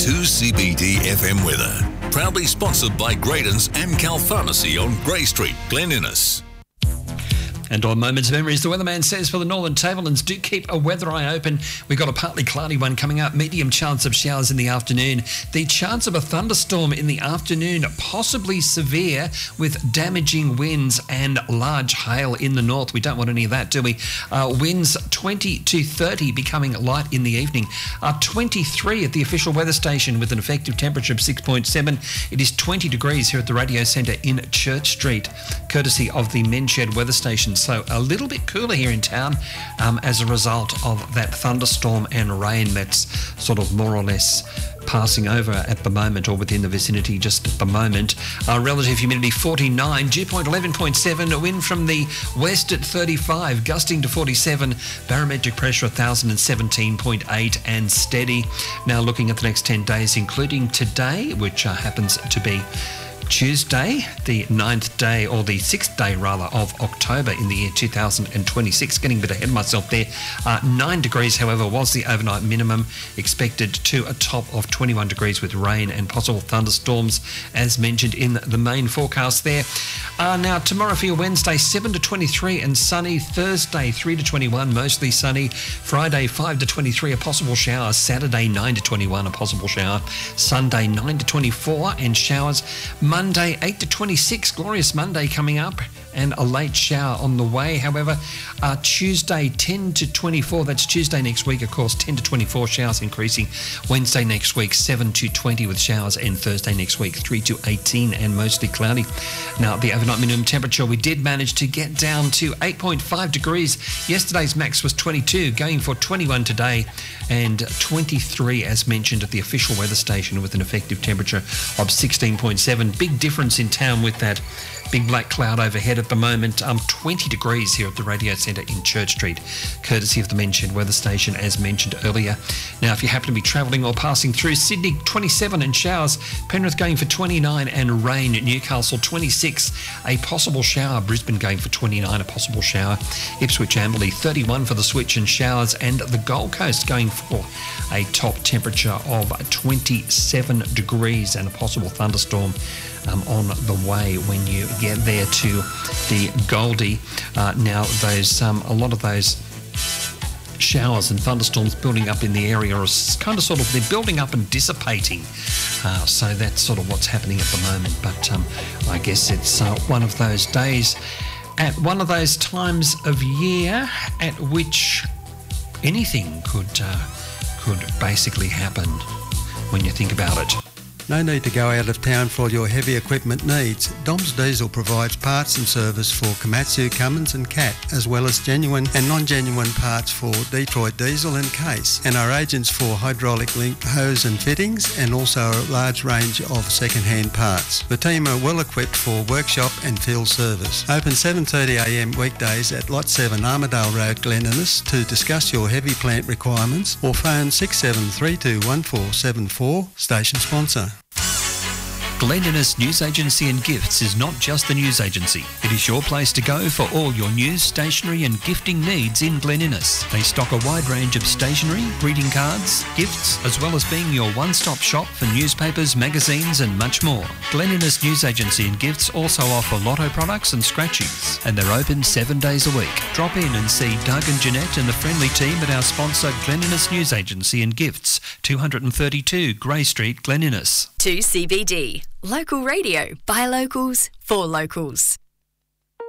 2CBD FM weather. Proudly sponsored by Graydon's Amcal Pharmacy on Grey Street, Glen Innes. And on Moments of Memories, the weatherman says for the Northern Tablelands, do keep a weather eye open. We've got a partly cloudy one coming up, medium chance of showers in the afternoon. The chance of a thunderstorm in the afternoon, possibly severe with damaging winds and large hail in the north. We don't want any of that, do we? Winds 20 to 30, becoming light in the evening. 23 at the official weather station with an effective temperature of 6.7. It is 20 degrees here at the radio centre in Church Street, courtesy of the Menshed weather station. So a little bit cooler here in town as a result of that thunderstorm and rain that's sort of more or less passing over at the moment, or within the vicinity just at the moment. Relative humidity 49, dew point 11.7, wind from the west at 35, gusting to 47, barometric pressure 1017.8 and steady. Now looking at the next 10 days, including today, which happens to be Tuesday, the 9th day, or the 6th day rather, of October in the year 2026. Getting a bit ahead of myself there. 9 degrees, however, was the overnight minimum, expected to a top of 21 degrees with rain and possible thunderstorms, as mentioned in the main forecast there. Now, tomorrow for your Wednesday, 7 to 23 and sunny. Thursday, 3 to 21, mostly sunny. Friday, 5 to 23, a possible shower. Saturday, 9 to 21, a possible shower. Sunday, 9 to 24 and showers. Monday, 8 to 26, glorious Monday coming up, and a late shower on the way. However, Tuesday, 10 to 24, that's Tuesday next week, of course, 10 to 24, showers increasing. Wednesday next week, 7 to 20 with showers, and Thursday next week, 3 to 18 and mostly cloudy. Now, the overnight minimum temperature, we did manage to get down to 8.5 degrees. Yesterday's max was 22, going for 21 today, and 23, as mentioned, at the official weather station with an effective temperature of 16.7. Big difference in town with that big black cloud overhead at the moment. 20 degrees here at the radio centre in Church Street, courtesy of the Menshed weather station, as mentioned earlier. Now, if you happen to be travelling or passing through, Sydney 27 and showers, Penrith going for 29 and rain, Newcastle 26, a possible shower, Brisbane going for 29, a possible shower, Ipswich Amberley 31 for the switch and showers, and the Gold Coast going for a top temperature of 27 degrees and a possible thunderstorm on the way when you get there to the Goldie. Now, those a lot of those showers and thunderstorms building up in the area are kind of sort of, they're building up and dissipating. So that's sort of what's happening at the moment. But I guess it's one of those days at one of those times of year at which anything could basically happen when you think about it. No need to go out of town for your heavy equipment needs. Dom's Diesel provides parts and service for Komatsu, Cummins and Cat, as well as genuine and non-genuine parts for Detroit Diesel and Case, and are agents for hydraulic linked hose and fittings, and also a large range of second-hand parts. The team are well equipped for workshop and field service. Open 7:30am weekdays at Lot 7 Armadale Road, Glen Innes, to discuss your heavy plant requirements, or phone 67321474, station sponsor. Glen Innes News Agency and Gifts is not just the news agency. It is your place to go for all your news, stationery and gifting needs in Glen Innes. They stock a wide range of stationery, greeting cards, gifts, as well as being your one-stop shop for newspapers, magazines and much more. Glen Innes News Agency and Gifts also offer lotto products and scratchings, and they're open 7 days a week. Drop in and see Doug and Jeanette and the friendly team at our sponsor Glen Innes News Agency and Gifts, 232 Grey Street, Glen Innes. 2CBD. Local radio by locals for locals.